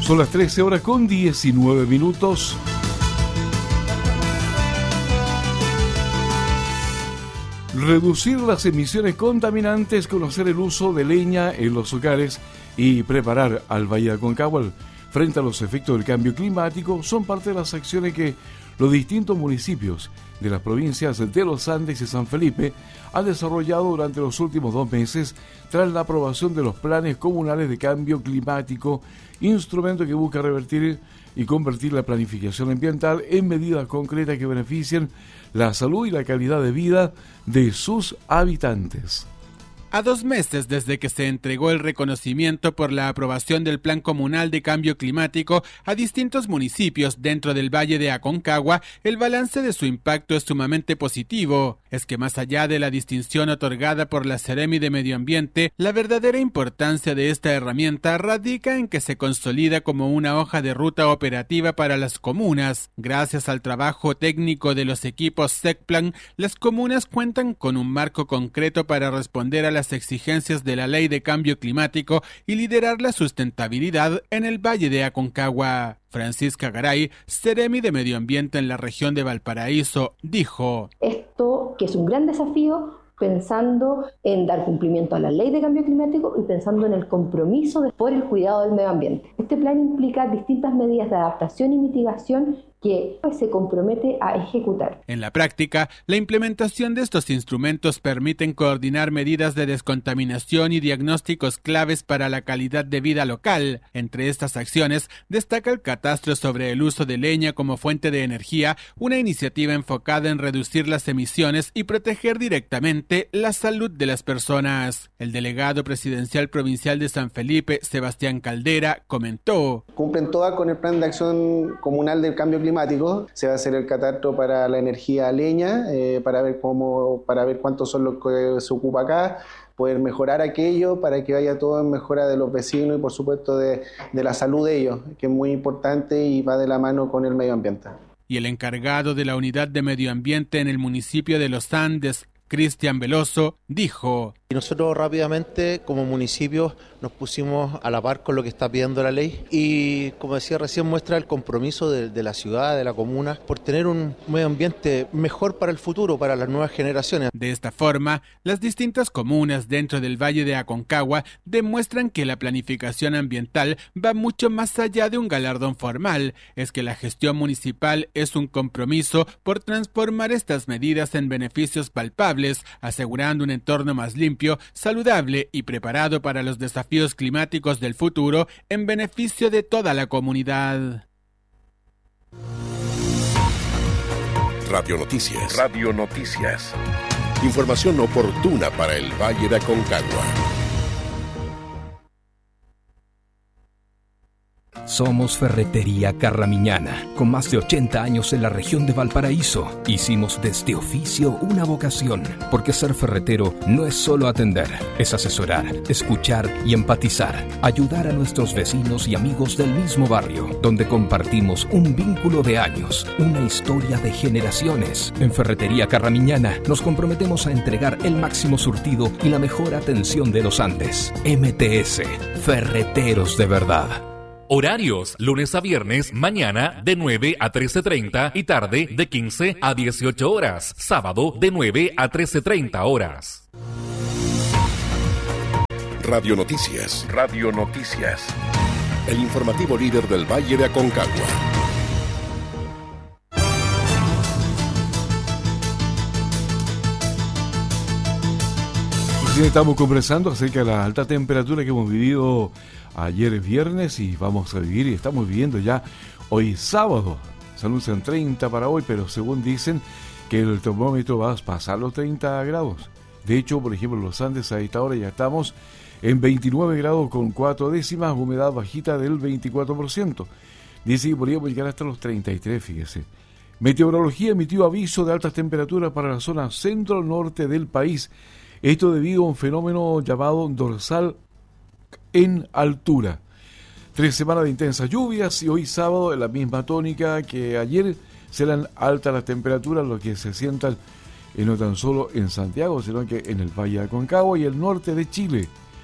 Son las 13 horas con 19 minutos. Reducir las emisiones contaminantes, conocer el uso de leña en los hogares y preparar al Valle de Aconcagua frente a los efectos del cambio climático son parte de las acciones que los distintos municipios de las provincias de los Andes y San Felipe han desarrollado durante los últimos 2 meses tras la aprobación de los planes comunales de cambio climático, instrumento que busca revertir y convertir la planificación ambiental en medidas concretas que beneficien la salud y la calidad de vida de sus habitantes. A 2 meses desde que se entregó el reconocimiento por la aprobación del Plan Comunal de Cambio Climático a distintos municipios dentro del Valle de Aconcagua, el balance de su impacto es sumamente positivo. Es que más allá de la distinción otorgada por la Seremi de Medio Ambiente, la verdadera importancia de esta herramienta radica en que se consolida como una hoja de ruta operativa para las comunas. Gracias al trabajo técnico de los equipos SECPLAN, las comunas cuentan con un marco concreto para responder a las exigencias de la Ley de Cambio Climático y liderar la sustentabilidad en el Valle de Aconcagua. Francisca Garay, Seremi de Medio Ambiente en la región de Valparaíso, dijo: Esto que es un gran desafío, pensando en dar cumplimiento a la Ley de Cambio Climático y pensando en el compromiso por el cuidado del medio ambiente. Este plan implica distintas medidas de adaptación y mitigación que se compromete a ejecutar. En la práctica, la implementación de estos instrumentos permiten coordinar medidas de descontaminación y diagnósticos claves para la calidad de vida local. Entre estas acciones, destaca el catastro sobre el uso de leña como fuente de energía, una iniciativa enfocada en reducir las emisiones y proteger directamente la salud de las personas. El delegado presidencial provincial de San Felipe, Sebastián Caldera, comentó: Cumplen todas con el plan de acción comunal del cambio climático. Se va a hacer el catastro para la energía leña, para ver cuántos son los que se ocupa acá, poder mejorar aquello para que vaya todo en mejora de los vecinos y por supuesto de la salud de ellos, que es muy importante y va de la mano con el medio ambiente. Y el encargado de la unidad de medio ambiente en el municipio de Los Andes, Cristian Veloso, dijo: Y nosotros rápidamente como municipio nos pusimos a la par con lo que está pidiendo la ley y, como decía recién, muestra el compromiso de la ciudad, de la comuna, por tener un medio ambiente mejor para el futuro, para las nuevas generaciones. De esta forma, las distintas comunas dentro del Valle de Aconcagua demuestran que la planificación ambiental va mucho más allá de un galardón formal. Es que la gestión municipal es un compromiso por transformar estas medidas en beneficios palpables, asegurando un entorno más limpio, saludable y preparado para los desafíos climáticos del futuro en beneficio de toda la comunidad. Radio Noticias. Radio Noticias. Información oportuna para el Valle de Aconcagua. Somos Ferretería Carramiñana, con más de 80 años en la región de Valparaíso. Hicimos de este oficio una vocación, porque ser ferretero no es solo atender, es asesorar, escuchar y empatizar, ayudar a nuestros vecinos y amigos del mismo barrio, donde compartimos un vínculo de años, una historia de generaciones. En Ferretería Carramiñana nos comprometemos a entregar el máximo surtido y la mejor atención de los Andes. MTS, Ferreteros de verdad. Horarios, lunes a viernes, mañana de 9 a 13:30 y tarde de 15 a 18 horas. Sábado de 9 a 13:30 horas. Radio Noticias. Radio Noticias. El informativo líder del Valle de Aconcagua. Estamos conversando acerca de la alta temperatura que hemos vivido ayer viernes y vamos a vivir y estamos viviendo ya hoy sábado. Se anuncian 30 para hoy, pero según dicen que el termómetro va a pasar los 30 grados. De hecho, por ejemplo, en los Andes a esta hora ya estamos en 29 grados con 4 décimas, humedad bajita del 24%. Dice que podríamos llegar hasta los 33, fíjese. Meteorología emitió aviso de altas temperaturas para la zona centro-norte del país. Esto debido a un fenómeno llamado dorsal en altura. 3 semanas de intensas lluvias y hoy sábado en la misma tónica que ayer serán altas las temperaturas, lo que se sientan no tan solo en Santiago, sino que en el Valle de Aconcagua y el norte de Chile.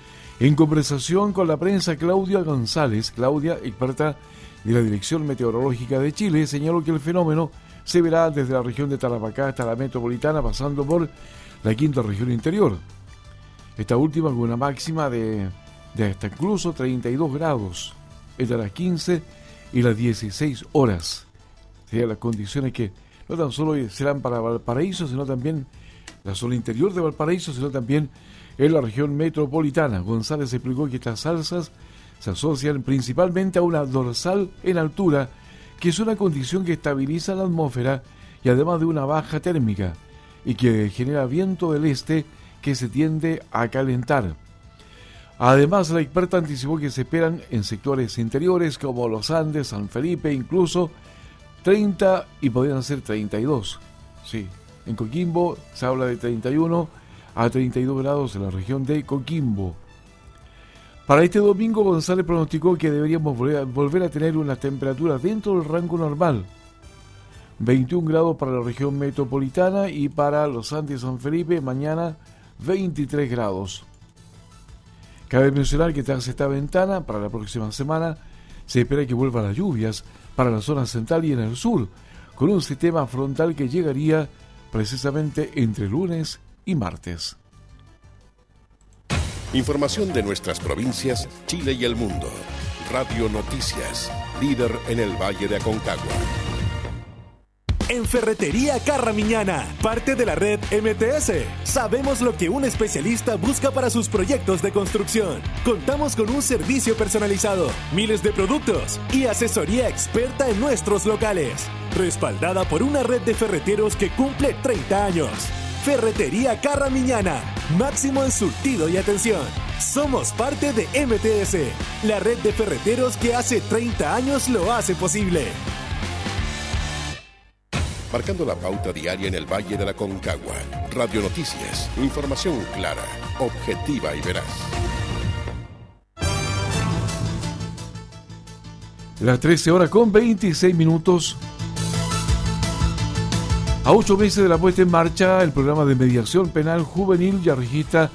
En conversación con la prensa, Claudia González, experta de la Dirección Meteorológica de Chile, señaló que el fenómeno se verá desde la región de Tarapacá hasta la metropolitana, pasando por la quinta región interior. Esta última con una máxima de hasta incluso 32 grados entre las 15 y las 16 horas. Serían las condiciones que no tan solo serán para Valparaíso, sino también la zona interior de Valparaíso, sino también en la región metropolitana. González explicó que estas alzas se asocian principalmente a una dorsal en altura, que es una condición que estabiliza la atmósfera y además de una baja térmica, y que genera viento del este que se tiende a calentar. Además, la experta anticipó que se esperan en sectores interiores como los Andes, San Felipe, incluso 30 y podrían ser 32. Sí, en Coquimbo se habla de 31 a 32 grados en la región de Coquimbo. Para este domingo, González pronosticó que deberíamos volver a tener unas temperaturas dentro del rango normal. 21 grados para la región metropolitana y para los Andes San Felipe, mañana 23 grados. Cabe mencionar que tras esta ventana, para la próxima semana, se espera que vuelvan las lluvias para la zona central y en el sur, con un sistema frontal que llegaría precisamente entre lunes y martes. Información de nuestras provincias, Chile y el mundo. Radio Noticias, líder en el Valle de Aconcagua. En Ferretería Carramiñana, parte de la red MTS, sabemos lo que un especialista busca para sus proyectos de construcción. Contamos con un servicio personalizado, miles de productos y asesoría experta en nuestros locales, respaldada por una red de ferreteros que cumple 30 años. Ferretería Carramiñana, máximo en surtido y atención. Somos parte de MTS, la red de ferreteros que hace 30 años lo hace posible. Marcando la pauta diaria en el Valle de la Aconcagua. Radio Noticias, información clara, objetiva y veraz. Las 13 horas con 26 minutos. A 8 meses de la puesta en marcha, el programa de mediación penal juvenil ya registra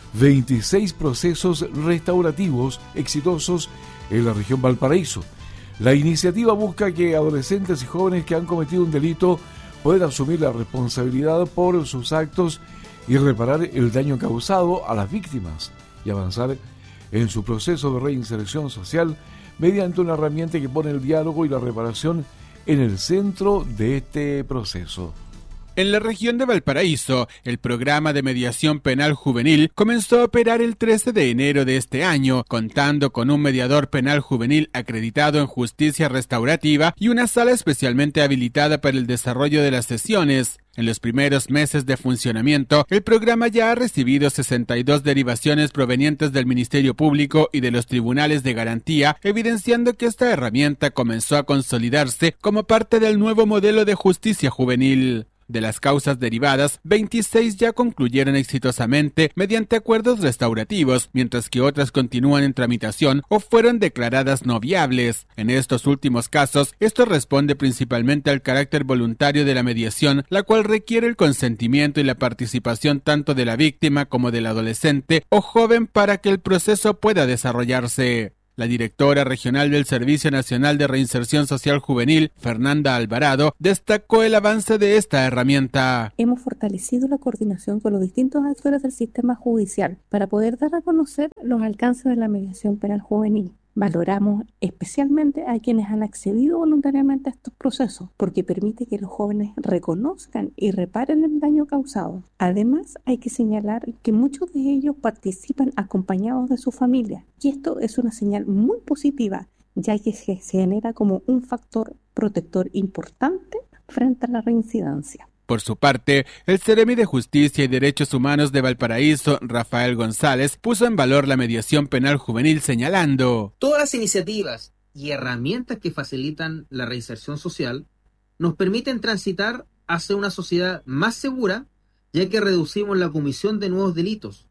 26 procesos restaurativos exitosos en la región Valparaíso. La iniciativa busca que adolescentes y jóvenes que han cometido un delito puedan asumir la responsabilidad por sus actos y reparar el daño causado a las víctimas y avanzar en su proceso de reinserción social mediante una herramienta que pone el diálogo y la reparación en el centro de este proceso. En la región de Valparaíso, el programa de mediación penal juvenil comenzó a operar el 13 de enero de este año, contando con un mediador penal juvenil acreditado en justicia restaurativa y una sala especialmente habilitada para el desarrollo de las sesiones. En los primeros meses de funcionamiento, el programa ya ha recibido 62 derivaciones provenientes del Ministerio Público y de los tribunales de garantía, evidenciando que esta herramienta comenzó a consolidarse como parte del nuevo modelo de justicia juvenil. De las causas derivadas, 26 ya concluyeron exitosamente mediante acuerdos restaurativos, mientras que otras continúan en tramitación o fueron declaradas no viables. En estos últimos casos, esto responde principalmente al carácter voluntario de la mediación, la cual requiere el consentimiento y la participación tanto de la víctima como del adolescente o joven para que el proceso pueda desarrollarse. La directora regional del Servicio Nacional de Reinserción Social Juvenil, Fernanda Alvarado, destacó el avance de esta herramienta. Hemos fortalecido la coordinación con los distintos actores del sistema judicial para poder dar a conocer los alcances de la mediación penal juvenil. Valoramos especialmente a quienes han accedido voluntariamente a estos procesos, porque permite que los jóvenes reconozcan y reparen el daño causado. Además, hay que señalar que muchos de ellos participan acompañados de su familia, y esto es una señal muy positiva, ya que se genera como un factor protector importante frente a la reincidencia. Por su parte, el Seremi de Justicia y Derechos Humanos de Valparaíso, Rafael González, puso en valor la mediación penal juvenil señalando: todas las iniciativas y herramientas que facilitan la reinserción social nos permiten transitar hacia una sociedad más segura, ya que reducimos la comisión de nuevos delitos.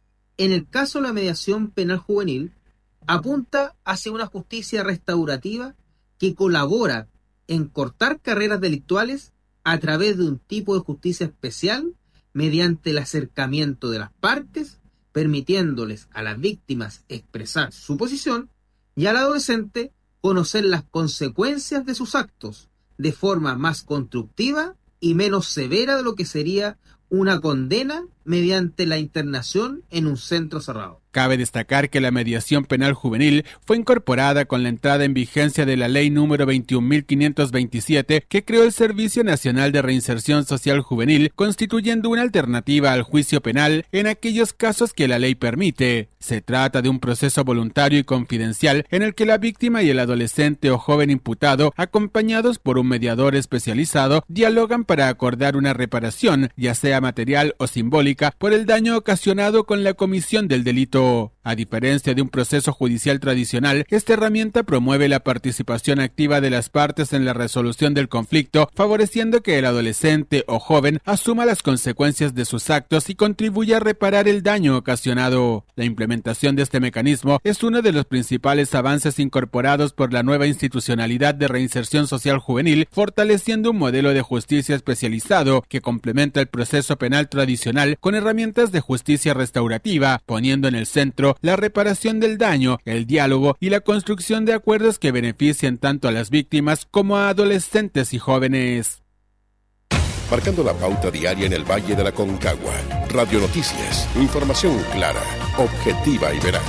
En el caso de la mediación penal juvenil, apunta hacia una justicia restaurativa que colabora en cortar carreras delictuales a través de un tipo de justicia especial mediante el acercamiento de las partes permitiéndoles a las víctimas expresar su posición y al adolescente conocer las consecuencias de sus actos de forma más constructiva y menos severa de lo que sería una condena mediante la internación en un centro cerrado. Cabe destacar que la mediación penal juvenil fue incorporada con la entrada en vigencia de la Ley número 21.527, que creó el Servicio Nacional de Reinserción Social Juvenil, constituyendo una alternativa al juicio penal en aquellos casos que la ley permite. Se trata de un proceso voluntario y confidencial en el que la víctima y el adolescente o joven imputado, acompañados por un mediador especializado, dialogan para acordar una reparación, ya sea material o simbólica, por el daño ocasionado con la comisión del delito. A diferencia de un proceso judicial tradicional, esta herramienta promueve la participación activa de las partes en la resolución del conflicto, favoreciendo que el adolescente o joven asuma las consecuencias de sus actos y contribuya a reparar el daño ocasionado. La implementación de este mecanismo es uno de los principales avances incorporados por la nueva institucionalidad de reinserción social juvenil, fortaleciendo un modelo de justicia especializado que complementa el proceso penal tradicional con herramientas de justicia restaurativa, poniendo en el centro la reparación del daño, el diálogo y la construcción de acuerdos que beneficien tanto a las víctimas como a adolescentes y jóvenes. Marcando la pauta diaria en el Valle de la Concagua. Radio Noticias. Información clara, objetiva y veraz.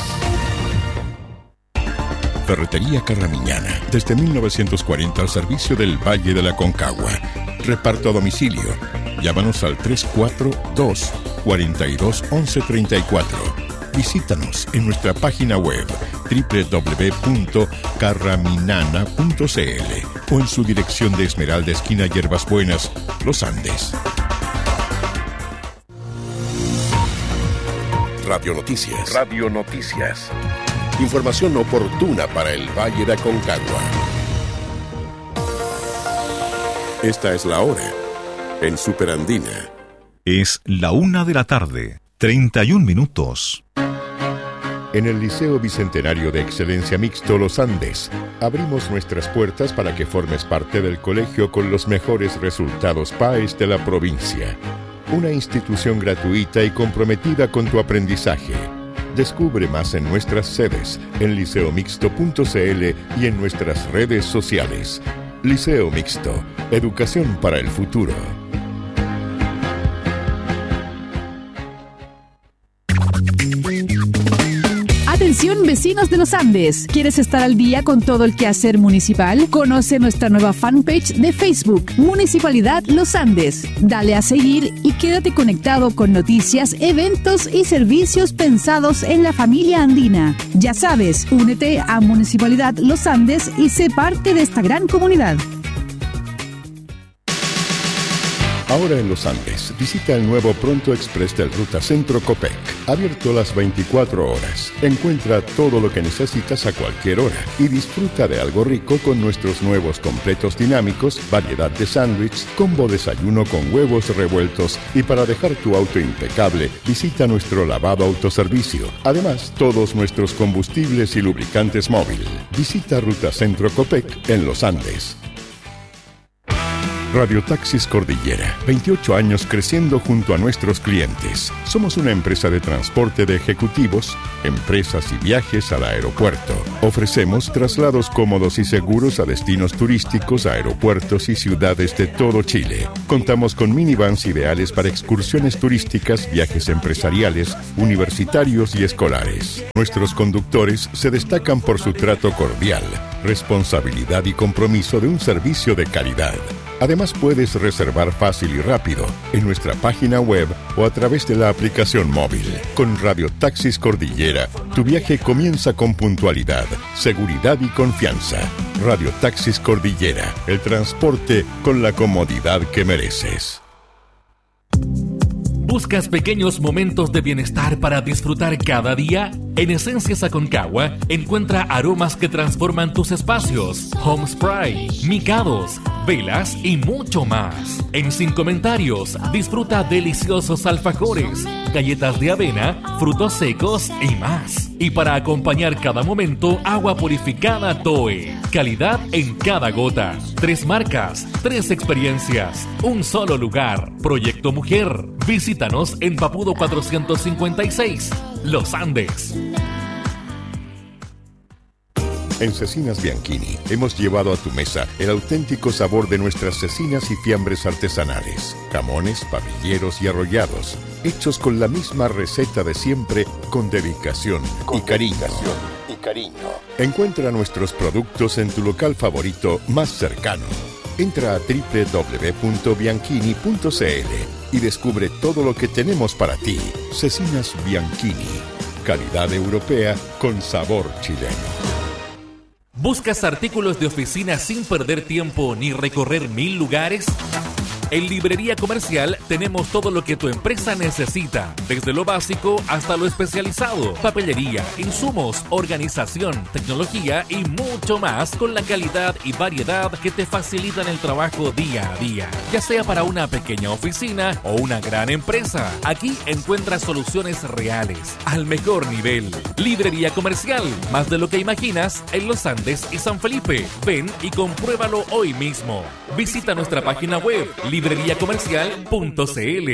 Ferretería Carramiñana. Desde 1940 al servicio del Valle de la Concagua. Reparto a domicilio. Llámanos al 342-42-1134. Visítanos en nuestra página web www.carraminana.cl o en su dirección de Esmeralda, esquina Hierbas Buenas, Los Andes. Radio Noticias. Radio Noticias. Información oportuna para el Valle de Aconcagua. Esta es la hora en Superandina. Es la 1:31 p.m. En el Liceo Bicentenario de Excelencia Mixto Los Andes, abrimos nuestras puertas para que formes parte del colegio con los mejores resultados PAES de la provincia. Una institución gratuita y comprometida con tu aprendizaje. Descubre más en nuestras sedes, en liceomixto.cl y en nuestras redes sociales. Liceo Mixto, educación para el futuro. Atención, vecinos de los Andes. ¿Quieres estar al día con todo el quehacer municipal? Conoce nuestra nueva fanpage de Facebook, Municipalidad Los Andes. Dale a seguir y quédate conectado con noticias, eventos y servicios pensados en la familia andina. Ya sabes, únete a Municipalidad Los Andes y sé parte de esta gran comunidad. Ahora en Los Andes, visita el nuevo Pronto Express del Ruta Centro Copec. Abierto las 24 horas. Encuentra todo lo que necesitas a cualquier hora y disfruta de algo rico con nuestros nuevos completos dinámicos, variedad de sándwich, combo desayuno con huevos revueltos y para dejar tu auto impecable, visita nuestro lavado autoservicio. Además, todos nuestros combustibles y lubricantes móvil. Visita Ruta Centro Copec en Los Andes. Radio Taxis Cordillera, 28 años creciendo junto a nuestros clientes. Somos una empresa de transporte de ejecutivos, empresas y viajes al aeropuerto. Ofrecemos traslados cómodos y seguros a destinos turísticos, aeropuertos y ciudades de todo Chile. Contamos con minivans ideales para excursiones turísticas, viajes empresariales, universitarios y escolares. Nuestros conductores se destacan por su trato cordial, responsabilidad y compromiso de un servicio de calidad. Además, puedes reservar fácil y rápido en nuestra página web o a través de la aplicación móvil. Con Radio Taxis Cordillera, tu viaje comienza con puntualidad, seguridad y confianza. Radio Taxis Cordillera, el transporte con la comodidad que mereces. ¿Buscas pequeños momentos de bienestar para disfrutar cada día? En Esencias Aconcagua encuentra aromas que transforman tus espacios. Home Spray, micados, velas y mucho más. En Sin Comentarios, disfruta deliciosos alfajores, galletas de avena, frutos secos y más. Y para acompañar cada momento, agua purificada Toe. Calidad en cada gota. 3 marcas, 3 experiencias, un solo lugar. Proyecto Mujer. Visítanos en Papudo 456. Los Andes. En Cecinas Bianchini hemos llevado a tu mesa el auténtico sabor de nuestras cecinas y fiambres artesanales, jamones, papilleros y arrollados, hechos con la misma receta de siempre, con dedicación y cariño. Encuentra nuestros productos en tu local favorito más cercano. Entra a www.bianchini.cl y descubre todo lo que tenemos para ti. Cecinas Bianchini, calidad europea con sabor chileno. ¿Buscas artículos de oficina sin perder tiempo ni recorrer 1000 lugares? En Librería Comercial tenemos todo lo que tu empresa necesita, desde lo básico hasta lo especializado, papelería, insumos, organización, tecnología y mucho más, con la calidad y variedad que te facilitan el trabajo día a día. Ya sea para una pequeña oficina o una gran empresa, aquí encuentras soluciones reales, al mejor nivel. Librería Comercial, más de lo que imaginas, en Los Andes y San Felipe. Ven y compruébalo hoy mismo. Visita nuestra página web libreriacomercial.cl.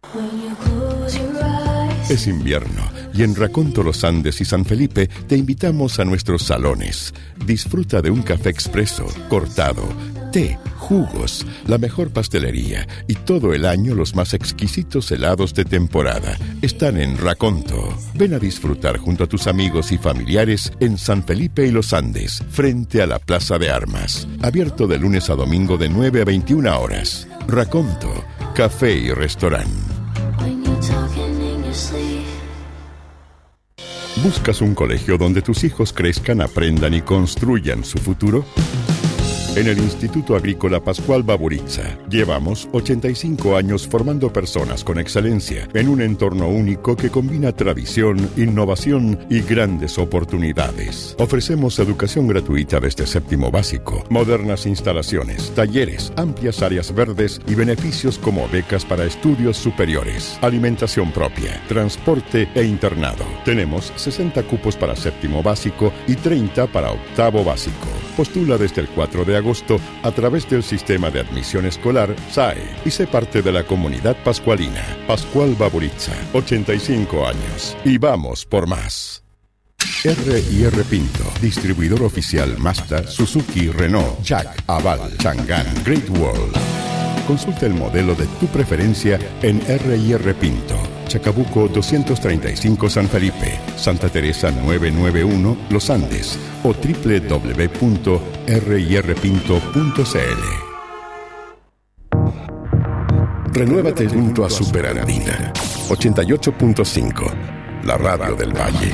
Es invierno y en Raconto, Los Andes y San Felipe te invitamos a nuestros salones. Disfruta de un café expreso, cortado, té, jugos, la mejor pastelería y todo el año los más exquisitos helados de temporada. Están en Raconto. Ven a disfrutar junto a tus amigos y familiares en San Felipe y Los Andes, frente a la Plaza de Armas. Abierto de lunes a domingo de 9 a 21 horas. Raconto, café y restaurante. ¿Buscas un colegio donde tus hijos crezcan, aprendan y construyan su futuro? En el Instituto Agrícola Pascual Baburitza llevamos 85 años formando personas con excelencia en un entorno único que combina tradición, innovación y grandes oportunidades. Ofrecemos educación gratuita desde séptimo básico, modernas instalaciones, talleres, amplias áreas verdes y beneficios como becas para estudios superiores, alimentación propia, transporte e internado. Tenemos 60 cupos para séptimo básico y 30 para octavo básico. Postula desde el 4 de agosto a través del sistema de admisión escolar SAE y sé parte de la comunidad pascualina. Pascual Baburitza, 85 años. Y vamos por más. R&R Pinto, distribuidor oficial Mazda, Suzuki, Renault, Jack, Aval, Chang'an, Great Wall. Consulta el modelo de tu preferencia en R&R Pinto, Chacabuco 235 San Felipe, Santa Teresa 991 Los Andes o www.ryrpinto.cl. Renuévate junto a Superandina 88.5, la radio del Valle.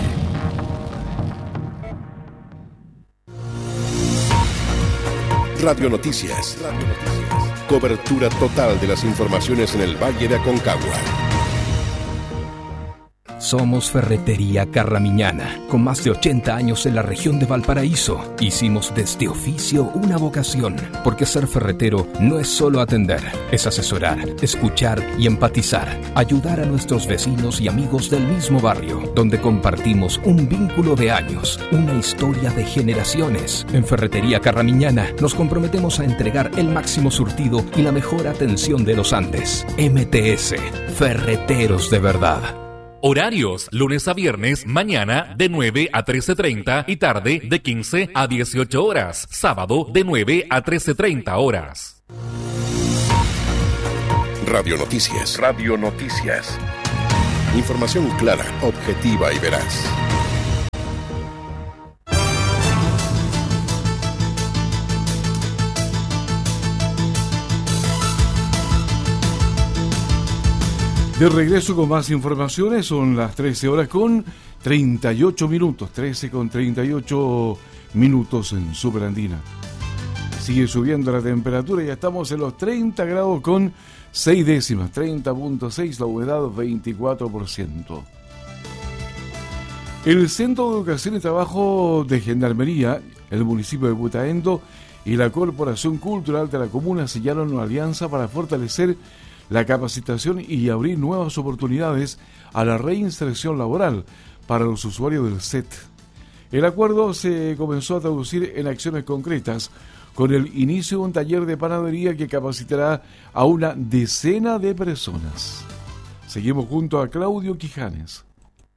Radio Noticias. Cobertura total de las informaciones en el Valle de Aconcagua. Somos Ferretería Carramiñana, con más de 80 años en la región de Valparaíso. Hicimos de este oficio una vocación, porque ser ferretero no es solo atender, es asesorar, escuchar y empatizar, ayudar a nuestros vecinos y amigos del mismo barrio, donde compartimos un vínculo de años, una historia de generaciones. En Ferretería Carramiñana nos comprometemos a entregar el máximo surtido y la mejor atención de los Andes. MTS, Ferreteros de verdad. Horarios, lunes a viernes, mañana de 9 a 13:30 y tarde de 15 a 18 horas. Sábado de 9 a 13:30 horas. Radio Noticias. Radio Noticias. Información clara, objetiva y veraz. De regreso con más informaciones, son las 13 horas con 38 minutos, 13 con 38 minutos en Superandina. Sigue subiendo la temperatura, ya estamos en los 30 grados con 6 décimas, 30.6, la humedad 24%. El Centro de Educación y Trabajo de Gendarmería, el municipio de Putaendo y la Corporación Cultural de la Comuna sellaron una alianza para fortalecer la capacitación y abrir nuevas oportunidades a la reinserción laboral para los usuarios del CET. El acuerdo se comenzó a traducir en acciones concretas con el inicio de un taller de panadería que capacitará a una decena de personas. Seguimos junto a Claudio Quijanes.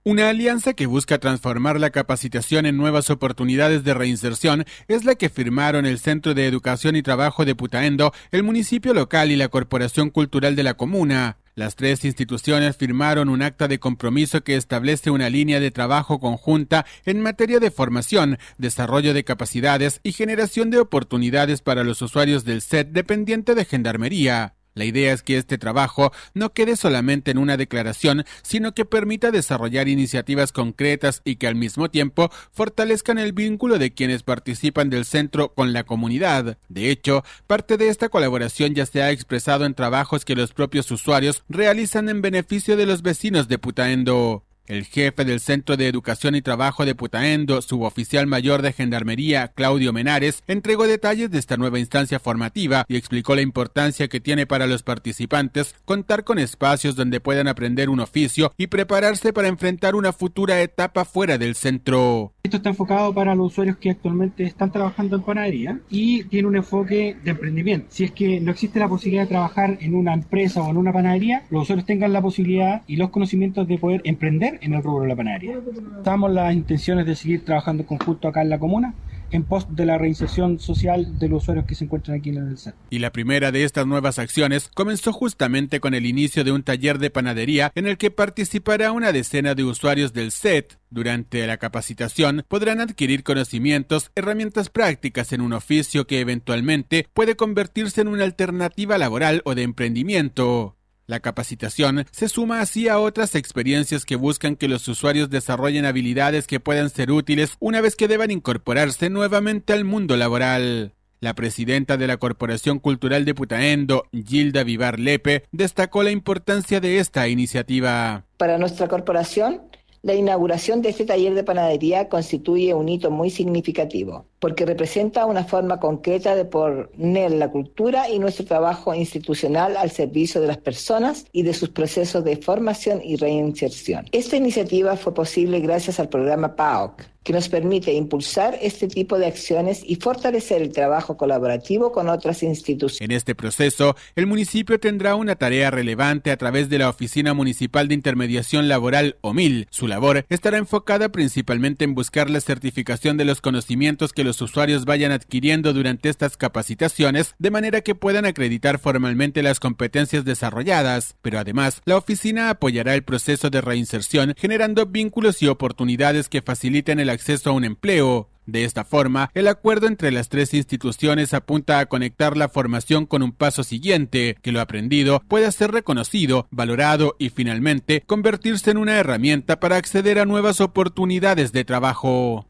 Una alianza que busca transformar la capacitación en nuevas oportunidades de reinserción es la que firmaron el Centro de Educación y Trabajo de Putaendo, el municipio local y la Corporación Cultural de la comuna. Las tres instituciones firmaron un acta de compromiso que establece una línea de trabajo conjunta en materia de formación, desarrollo de capacidades y generación de oportunidades para los usuarios del SET dependiente de Gendarmería. La idea es que este trabajo no quede solamente en una declaración, sino que permita desarrollar iniciativas concretas y que al mismo tiempo fortalezcan el vínculo de quienes participan del centro con la comunidad. De hecho, parte de esta colaboración ya se ha expresado en trabajos que los propios usuarios realizan en beneficio de los vecinos de Putaendo. El jefe del Centro de Educación y Trabajo de Putaendo, suboficial mayor de Gendarmería, Claudio Menares, entregó detalles de esta nueva instancia formativa y explicó la importancia que tiene para los participantes contar con espacios donde puedan aprender un oficio y prepararse para enfrentar una futura etapa fuera del centro. Esto está enfocado para los usuarios que actualmente están trabajando en panadería y tiene un enfoque de emprendimiento. Si es que no existe la posibilidad de trabajar en una empresa o en una panadería, los usuarios tengan la posibilidad y los conocimientos de poder emprender en el rubro de la panadería. Estamos las intenciones de seguir trabajando en conjunto acá en la comuna en pos de la reinserción social de los usuarios que se encuentran aquí en el SET. Y la primera de estas nuevas acciones comenzó justamente con el inicio de un taller de panadería en el que participará una decena de usuarios del SET. Durante la capacitación podrán adquirir conocimientos, herramientas prácticas en un oficio que eventualmente puede convertirse en una alternativa laboral o de emprendimiento. La capacitación se suma así a otras experiencias que buscan que los usuarios desarrollen habilidades que puedan ser útiles una vez que deban incorporarse nuevamente al mundo laboral. La presidenta de la Corporación Cultural de Putaendo, Gilda Vivar Lepe, destacó la importancia de esta iniciativa. Para nuestra corporación, la inauguración de este taller de panadería constituye un hito muy significativo, porque representa una forma concreta de poner la cultura y nuestro trabajo institucional al servicio de las personas y de sus procesos de formación y reinserción. Esta iniciativa fue posible gracias al programa PAOC, que nos permite impulsar este tipo de acciones y fortalecer el trabajo colaborativo con otras instituciones. En este proceso, el municipio tendrá una tarea relevante a través de la Oficina Municipal de Intermediación Laboral, OMIL. Su labor estará enfocada principalmente en buscar la certificación de los conocimientos que los usuarios vayan adquiriendo durante estas capacitaciones, de manera que puedan acreditar formalmente las competencias desarrolladas. Pero además, la oficina apoyará el proceso de reinserción, generando vínculos y oportunidades que faciliten el acceso a un empleo. De esta forma, el acuerdo entre las tres instituciones apunta a conectar la formación con un paso siguiente, que lo aprendido pueda ser reconocido, valorado y finalmente convertirse en una herramienta para acceder a nuevas oportunidades de trabajo.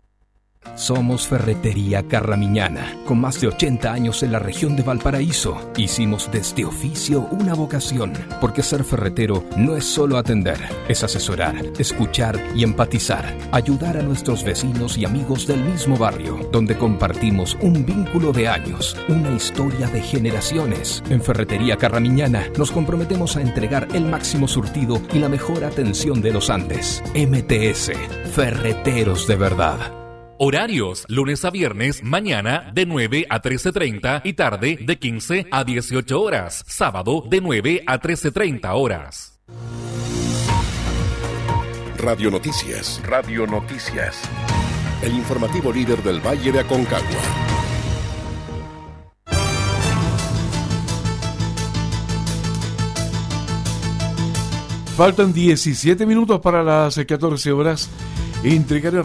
Somos Ferretería Carramiñana, con más de 80 años en la región de Valparaíso. Hicimos de este oficio una vocación, porque ser ferretero no es solo atender, es asesorar, escuchar y empatizar, ayudar a nuestros vecinos y amigos del mismo barrio, donde compartimos un vínculo de años, una historia de generaciones. En Ferretería Carramiñana nos comprometemos a entregar el máximo surtido y la mejor atención de los Andes. MTS, Ferreteros de verdad. Horarios, lunes a viernes, mañana de 9 a 13:30 y tarde de 15 a 18 horas. Sábado de 9 a 13:30 horas. Radio Noticias. Radio Noticias. El informativo líder del Valle de Aconcagua. Faltan 17 minutos para las 14 horas. Entregaré